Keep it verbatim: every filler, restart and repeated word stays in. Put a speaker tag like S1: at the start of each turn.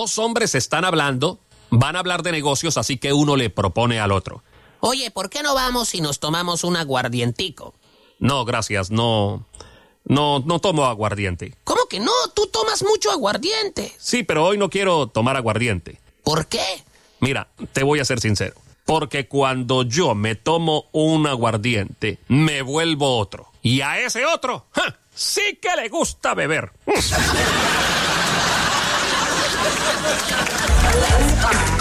S1: Dos hombres están hablando, van a hablar de negocios, así que uno le propone al otro.
S2: Oye, ¿por qué no vamos y nos tomamos un aguardientico?
S1: No, gracias, no, no, no tomo aguardiente.
S2: ¿Cómo que no? Tú tomas mucho aguardiente.
S1: Sí, pero hoy no quiero tomar aguardiente.
S2: ¿Por qué?
S1: Mira, te voy a ser sincero. Porque cuando yo me tomo un aguardiente, me vuelvo otro. Y a ese otro, ¡ja!, sí que le gusta beber.